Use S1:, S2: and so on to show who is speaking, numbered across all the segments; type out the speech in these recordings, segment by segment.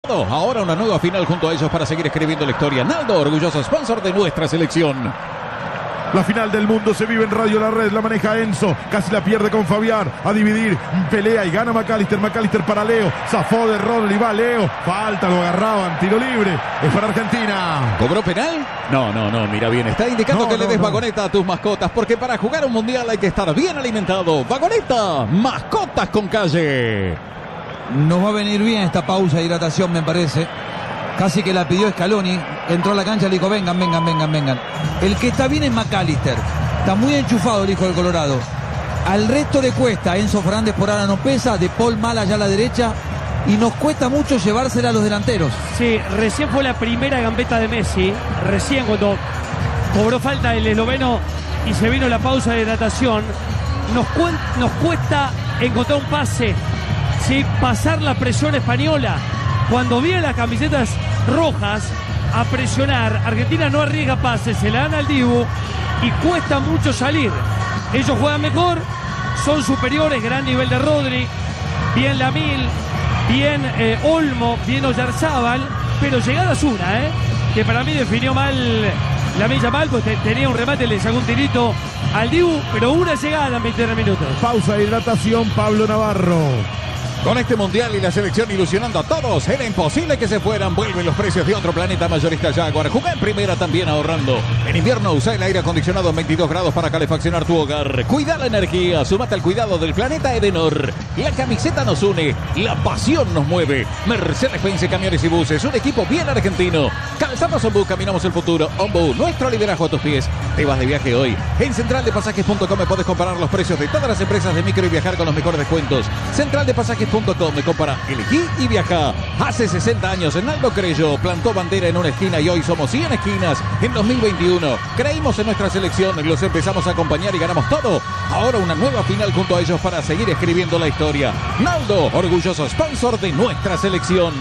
S1: todo. Ahora una nueva final junto a ellos para seguir escribiendo la historia. Naldo, orgulloso sponsor de nuestra selección.
S2: La final del mundo se vive en Radio La Red, la maneja Enzo, casi la pierde con Fabián, a dividir, pelea y gana McAllister para Leo, zafó de Rodri, va Leo, falta, lo agarraban, tiro libre, es para Argentina.
S1: ¿Cobró penal? No, mira bien, está indicando que le des vagoneta a tus mascotas, porque para jugar un mundial hay que estar bien alimentado. Vagoneta, mascotas con calle.
S3: Nos va a venir bien esta pausa de hidratación, me parece. Casi que la pidió Scaloni, entró a la cancha y le dijo, vengan. El que está bien es McAllister, está muy enchufado el hijo del Colorado. Al resto le cuesta, Enzo Fernández por ahora no pesa, De Paul mal allá a la derecha, y nos cuesta mucho llevársela a los delanteros.
S4: Sí, recién fue la primera gambeta de Messi, recién cuando cobró falta el esloveno y se vino la pausa de hidratación. Nos cuesta encontrar un pase, ¿sí? Pasar la presión española. Cuando vienen las camisetas rojas a presionar, Argentina no arriesga pases, se la dan al Dibu y cuesta mucho salir. Ellos juegan mejor, son superiores, gran nivel de Rodri, bien Lamil, bien Olmo, bien Oyarzábal, pero llegadas una, que para mí definió mal Lamil Yamal, pues tenía un remate, le sacó un tirito al Dibu, pero una llegada en 23 minutos.
S2: Pausa de hidratación, Pablo Navarro.
S1: Con este mundial y la selección ilusionando a todos, era imposible que se fueran. Vuelven los precios de otro planeta mayorista Jaguar. Juega en primera también ahorrando. En invierno usa el aire acondicionado en 22 grados para calefaccionar tu hogar. Cuida la energía, sumate al cuidado del planeta Edenor. La camiseta nos une, la pasión nos mueve. Mercedes-Benz Camiones y Buses, un equipo bien argentino. Calzamos Ombu, caminamos el futuro. Ombu, nuestro liderazgo a tus pies. Te vas de viaje hoy. En centraldepasajes.com puedes comparar los precios de todas las empresas de micro y viajar con los mejores descuentos. Centraldepasajes.com me compara, elegí y viaja. Hace 60 años Naldo Creyó plantó bandera en una esquina y hoy somos 100 esquinas en 2021. Creímos en nuestra selección, los empezamos a acompañar y ganamos todo. Ahora una nueva final junto a ellos para seguir escribiendo la historia. Naldo, orgulloso sponsor de nuestra selección.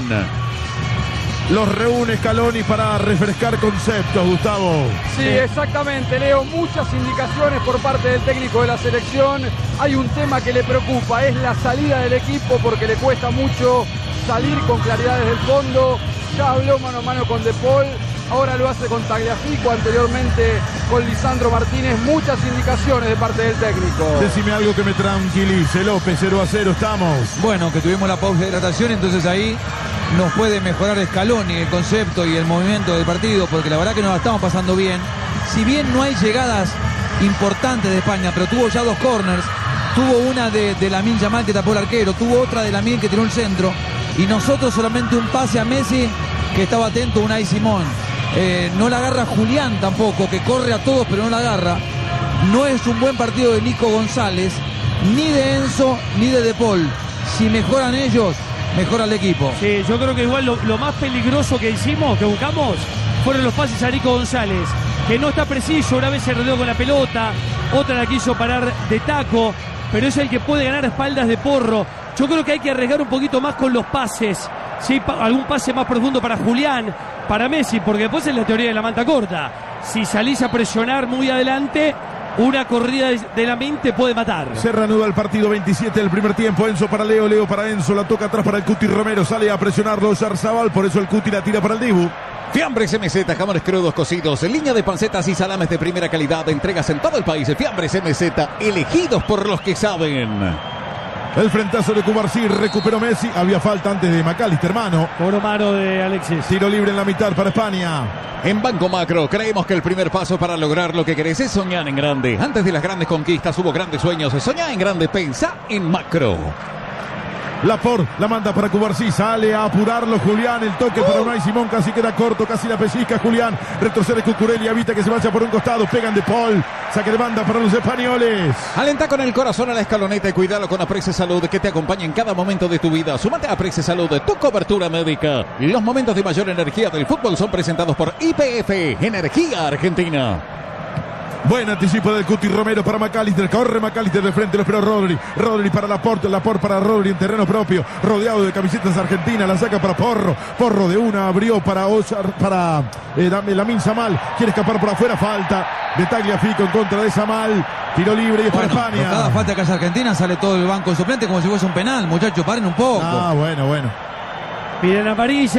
S2: Los reúne Scaloni para refrescar conceptos, Gustavo.
S5: Sí, exactamente, Leo. Muchas indicaciones por parte del técnico de la selección. Hay un tema que le preocupa, es la salida del equipo porque le cuesta mucho salir con claridad desde el fondo. Ya habló mano a mano con De Paul, ahora lo hace con Tagliafico, anteriormente con Lisandro Martínez. Muchas indicaciones de parte del técnico.
S2: Decime algo que me tranquilice, López, 0-0 estamos.
S3: Bueno, que tuvimos la pausa de hidratación, entonces ahí nos puede mejorar Scaloni el concepto y el movimiento del partido, porque la verdad que nos la estamos pasando bien. Si bien no hay llegadas importantes de España, pero tuvo ya 2 corners, tuvo una de Lamine Yamal que tapó el arquero, tuvo otra de Lamine que tiró un centro, y nosotros solamente un pase a Messi que estaba atento, Unai Simón. No la agarra Julián tampoco, que corre a todos pero no la agarra. No es un buen partido de Nico González, ni de Enzo, ni de Paul. Si mejoran ellos, mejora el equipo.
S4: Sí, yo creo que igual lo más peligroso que hicimos, que buscamos, fueron los pases a Nico González, que no está preciso, una vez se rodeó con la pelota, otra la quiso parar de taco, pero es el que puede ganar a espaldas de Porro. Yo creo que hay que arriesgar un poquito más con los pases, ¿sí? Algún pase más profundo para Julián, para Messi, porque después es la teoría de la manta corta. Si salís a presionar muy adelante, una corrida de Lamine te puede matar.
S2: Se reanuda el partido, 27 del primer tiempo. Enzo para Leo, Leo para Enzo. La toca atrás para el Cuti Romero. Sale a presionarlo Oyarzábal, por eso el Cuti la tira para el Dibu.
S1: Fiambres MZ, jamones crudos cocidos, línea de pancetas y salames de primera calidad. Entregas en todo el país. Fiambres MZ, elegidos por los que saben.
S2: El frentazo de Cubarsí, recuperó Messi. Había falta antes de McAllister, mano.
S4: Cobró mano de Alexis.
S2: Tiro libre en la mitad para España.
S1: En Banco Macro creemos que el primer paso para lograr lo que querés es soñar en grande. Antes de las grandes conquistas hubo grandes sueños. Soñá en grande, pensá en macro.
S2: Laporte la manda para Cubarsí, sale a apurarlo Julián, el toque para Unai Simón, casi queda corto, casi la pellizca Julián, retrocede Cucurella, evita que se vaya por un costado, pegan De Paul, saque de banda para los españoles.
S1: Alenta con el corazón a la escaloneta y cuídalo con Aprece Salud, que te acompaña en cada momento de tu vida. Sumate a Aprece Salud, tu cobertura médica. Los momentos de mayor energía del fútbol son presentados por YPF, Energía Argentina.
S2: Buen anticipo del Cuti Romero para McAllister. Corre McAllister de frente, lo esperó Rodri. Rodri para Laporte para Rodri en terreno propio. Rodeado de camisetas argentinas. La saca para Porro. Porro de una abrió para Lamine Yamal. Quiere escapar por afuera. Falta de Tagliafico en contra de Yamal. Tiro libre y es para España.
S3: Por cada falta que hace Argentina sale todo el banco suplente como si fuese un penal. Muchachos, paren un poco.
S2: Bueno.
S4: Piden amarilla.